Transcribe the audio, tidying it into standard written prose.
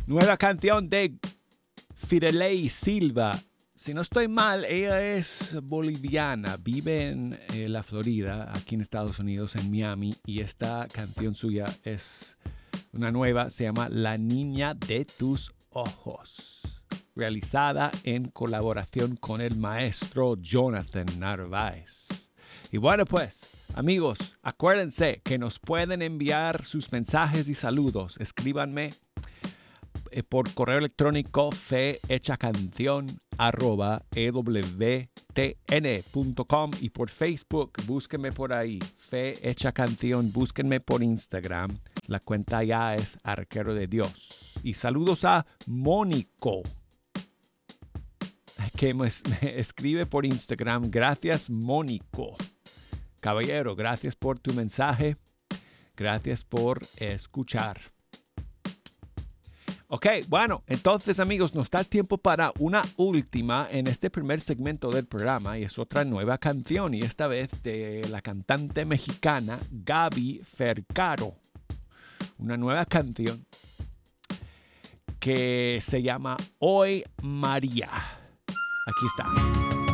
Nueva canción de Fidelei Silva. Si no estoy mal, ella es boliviana, vive en la Florida, aquí en Estados Unidos, en Miami, y esta canción suya es una nueva, se llama La Niña de tus Ojos, realizada en colaboración con el maestro Jonathan Narváez. Y bueno, pues, amigos, acuérdense que nos pueden enviar sus mensajes y saludos. Escríbanme por correo electrónico fehechacancion@ewtn.com y por Facebook, búsquenme por ahí, Fe Hecha Canción, búsquenme por Instagram, la cuenta ya es Arquero de Dios. Y saludos a Mónico, que me escribe por Instagram. Gracias, Mónico. Caballero, gracias por tu mensaje, gracias por escuchar. Ok, bueno, entonces amigos, nos da tiempo para una última en este primer segmento del programa y es otra nueva canción y esta vez de la cantante mexicana Gaby Fercaro. Una nueva canción que se llama Hoy María. Aquí está.